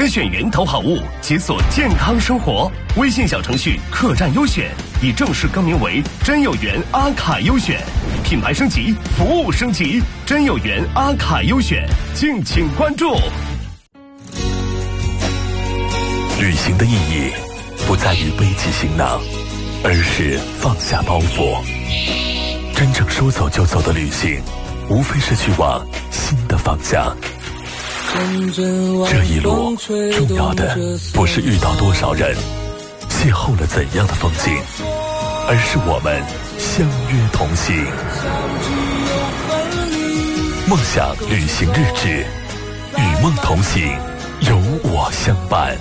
甄选源头好物，解锁健康生活。微信小程序客栈优选已正式更名为真有缘阿卡优选，品牌升级，服务升级，真有缘阿卡优选，敬请关注。 旅行的意义不在于背起行囊，而是放下包袱。真正说走就走的旅行，无非是去往新的方向。这一路重要的不是遇到多少人，邂逅了怎样的风景，而是我们相约同行。梦想旅行日志，与梦同行，有我相伴。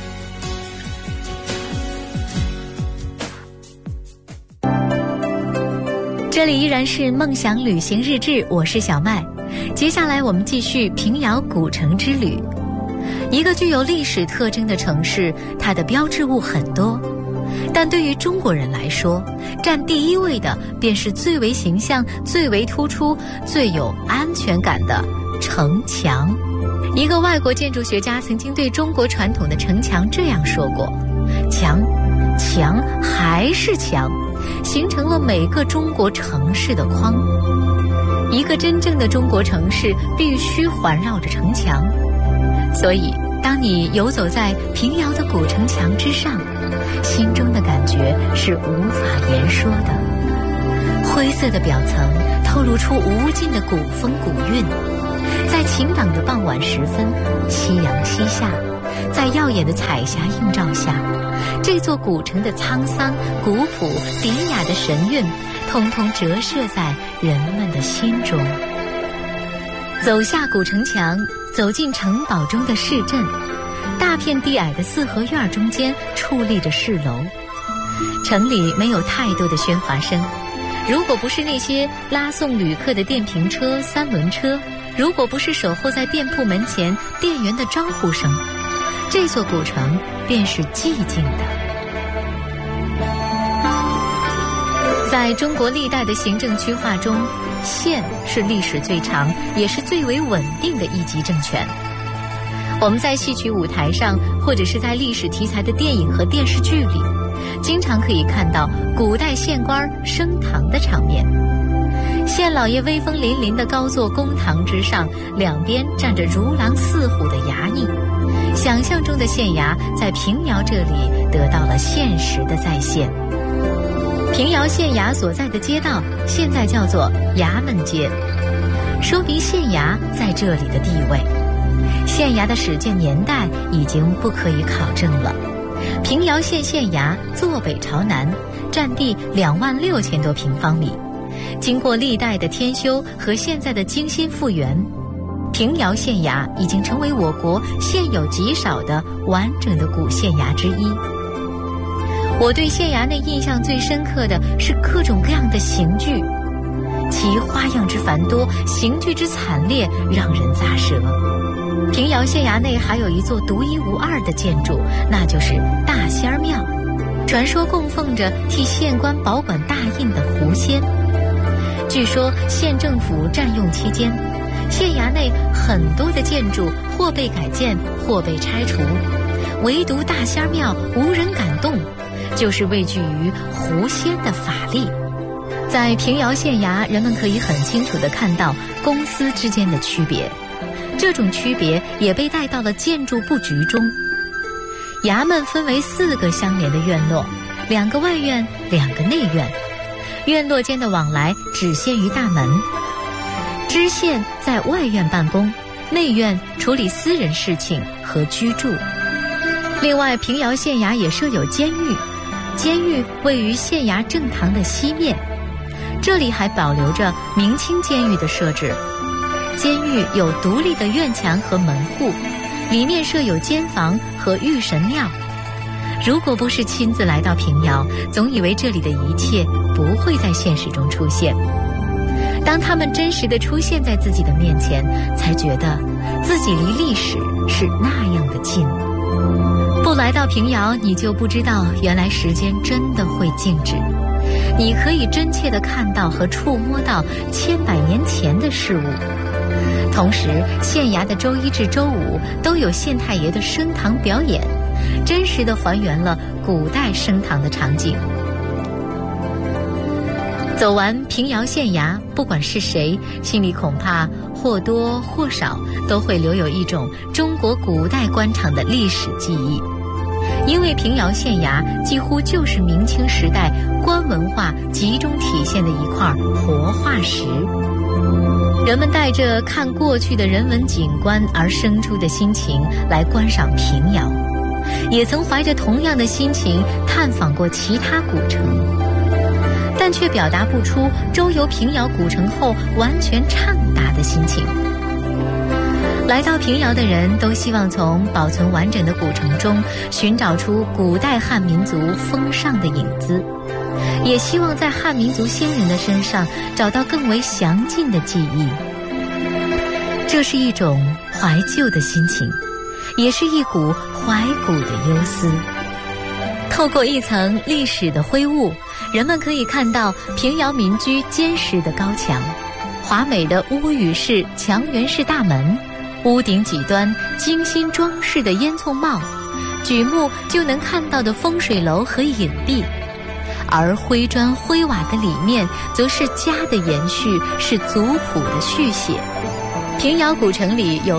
这里依然是梦想旅行日志，我是小麦。接下来我们继续平遥古城之旅。一个具有历史特征的城市，它的标志物很多，但对于中国人来说，占第一位的便是最为形象、最为突出、最有安全感的城墙。一个外国建筑学家曾经对中国传统的城墙这样说过：墙还是墙，形成了每个中国城市的框。一个真正的中国城市必须环绕着城墙，所以当你游走在平遥的古城墙之上，心中的感觉是无法言说的。灰色的表层透露出无尽的古风古韵，在晴朗的傍晚时分，夕阳西下，在耀眼的彩霞映照下，这座古城的沧桑、古朴、典雅的神韵，通通折射在人们的心中。走下古城墙，走进城堡中的市镇，大片地矮的四合院中间矗立着市楼。城里没有太多的喧哗声，如果不是那些拉送旅客的电瓶车、三轮车，如果不是守候在店铺门前店员的招呼声，这座古城便是寂静的。在中国历代的行政区划中，县是历史最长也是最为稳定的一级政权。我们在戏曲舞台上，或者是在历史题材的电影和电视剧里，经常可以看到古代县官升堂的场面。县老爷威风凛凛地高坐公堂之上，两边站着如狼似虎的衙役。想象中的县衙在平遥这里得到了现实的再现。平遥县衙所在的街道现在叫做衙门街，说明县衙在这里的地位。县衙的始建年代已经不可以考证了。平遥县县衙坐北朝南，占地26000多平方米。经过历代的添修和现在的精心复原，平遥县衙已经成为我国现有极少的完整的古县衙之一。我对县衙内印象最深刻的是各种各样的刑具，其花样之繁多，刑具之惨烈，让人咂舌。平遥县衙内还有一座独一无二的建筑，那就是大仙儿庙，传说供奉着替县官保管大印的狐仙。据说县政府占用期间，县衙内很多的建筑或被改建，或被拆除，唯独大仙儿庙无人敢动，就是畏惧于狐仙的法力。在平遥县衙，人们可以很清楚地看到公司之间的区别，这种区别也被带到了建筑布局中。衙门分为4个相连的院落，2个外院，2个内院。院落间的往来只限于大门。知县在外院办公，内院处理私人事情和居住。另外，平遥县衙也设有监狱，监狱位于县衙正堂的西面，这里还保留着明清监狱的设置。监狱有独立的院墙和门户，里面设有监房和御神庙。如果不是亲自来到平遥，总以为这里的一切不会在现实中出现。当他们真实地出现在自己的面前，才觉得自己离历史是那样的近。不来到平遥，你就不知道原来时间真的会静止。你可以真切地看到和触摸到千百年前的事物。 同时，县衙的周一至周五都有县太爷的升堂表演，真实地还原了古代升堂的场景。走完平遥县衙，不管是谁，心里恐怕或多或少都会留有一种中国古代官场的历史记忆。因为平遥县衙几乎就是明清时代官文化集中体现的一块活化石。人们带着看过去的人文景观而生出的心情来观赏平遥，也曾怀着同样的心情探访过其他古城，但却表达不出周游平遥古城后完全畅达的心情。来到平遥的人都希望从保存完整的古城中寻找出古代汉民族风尚的影子，也希望在汉民族先人的身上找到更为详尽的记忆。这是一种怀旧的心情，也是一股怀古的忧思。透过一层历史的灰雾，人们可以看到平遥民居坚实的高墙，华美的屋宇式墙垣式大门，屋顶几端精心装饰的烟囱帽，举目就能看到的风水楼和影壁。而灰砖灰瓦的里面则是家的延续，是族谱的续写。平遥古城里有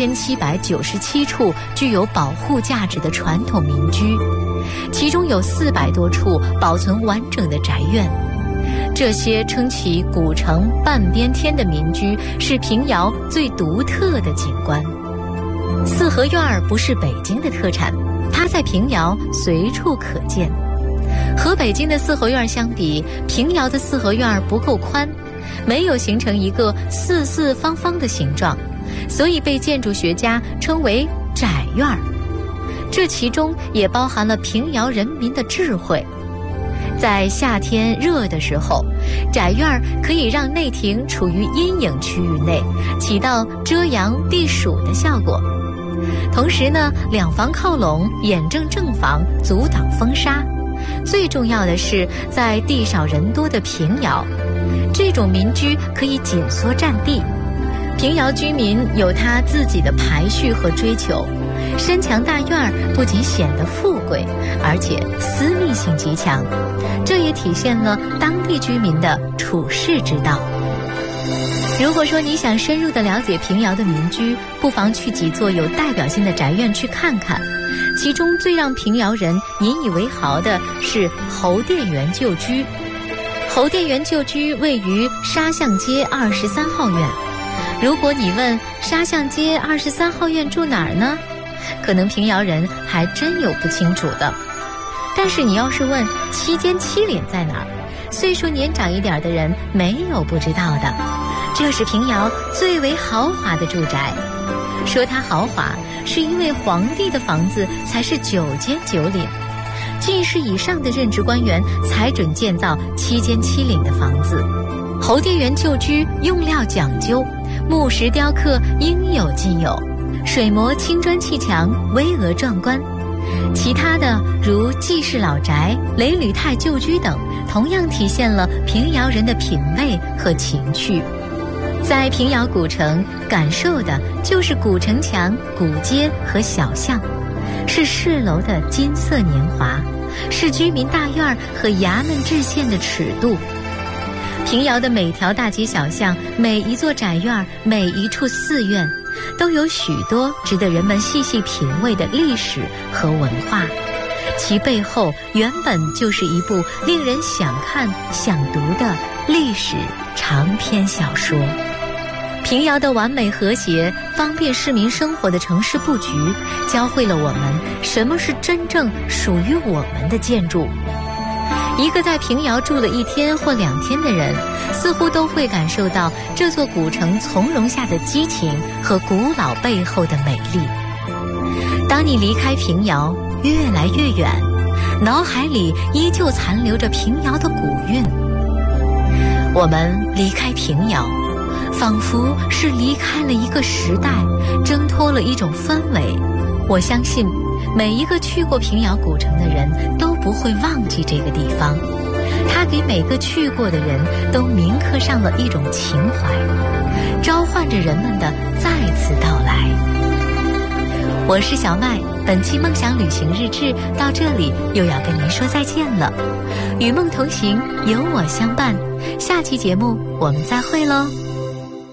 3797处具有保护价值的传统民居，其中有400多处保存完整的宅院。这些撑起古城半边天的民居是平遥最独特的景观。四合院不是北京的特产，它在平遥随处可见。和北京的四合院相比，平遥的四合院不够宽，没有形成一个四四方方的形状，所以被建筑学家称为窄院。这其中也包含了平遥人民的智慧。在夏天热的时候，窄院可以让内廷处于阴影区域内，起到遮阳避暑的效果。同时呢，两房靠拢，掩正正房，阻挡风沙。最重要的是，在地少人多的平遥，这种民居可以紧缩占地。平遥居民有他自己的排序和追求，深墙大院不仅显得富贵，而且私密性极强，这也体现了当地居民的处世之道。如果说你想深入地了解平遥的民居，不妨去几座有代表性的宅院去看看。其中最让平遥人引以为豪的是侯店园旧居。侯店园旧居位于沙巷街23号院。如果你问沙巷街23号院住哪儿呢？可能平遥人还真有不清楚的。但是你要是问七间七岭在哪儿，岁数年长一点的人没有不知道的。这是平遥最为豪华的住宅。说它豪华，是因为皇帝的房子才是9间9岭，进士以上的任职官员才准建造7间7岭的房子。侯店园旧居用料讲究，木石雕刻应有尽有，水磨青砖砌墙，巍峨壮观。其他的如季氏老宅、雷吕泰旧居等，同样体现了平遥人的品味和情趣。在平遥古城感受的就是古城墙、古街和小巷，是市楼的金色年华，是居民大院和衙门制县的尺度。平遥的每条大街小巷，每一座宅院，每一处寺院，都有许多值得人们细细品味的历史和文化，其背后原本就是一部令人想看想读的历史长篇小说。平遥的完美和谐、方便市民生活的城市布局，教会了我们什么是真正属于我们的建筑。一个在平遥住了1天或2天的人，似乎都会感受到这座古城从容下的激情和古老背后的美丽。当你离开平遥越来越远，脑海里依旧残留着平遥的古韵。我们离开平遥，仿佛是离开了一个时代，挣脱了一种氛围。我相信每一个去过平遥古城的人都不会忘记这个地方，它给每个去过的人都铭刻上了一种情怀。 召唤着人们的再次到来。我是小麦，本期梦想旅行日志到这里又要跟您说再见了。与梦同行，有我相伴，下期节目我们再会喽。